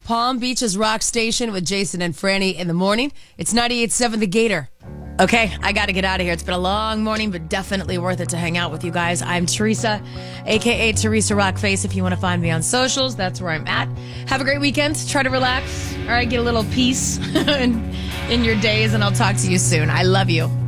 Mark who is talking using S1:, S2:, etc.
S1: Palm Beach's Rock Station with Jason and Franny in the morning. It's 98.7 The Gator. Okay, I got to get out of here. It's been a long morning, but definitely worth it to hang out with you guys. I'm Teresa, a.k.a. Teresa Rockface. If you want to find me on socials, that's where I'm at. Have a great weekend. Try to relax. All right, get a little peace in your days, and I'll talk to you soon. I love you.